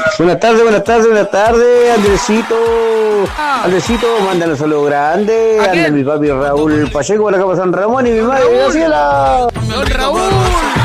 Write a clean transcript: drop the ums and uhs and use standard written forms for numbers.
buenas tardes, Andresito. Andresito, mándale un saludo grande. Anda mi papi Raúl Pacheco por la capa San Ramón y mi madre Graciela. Don Raúl.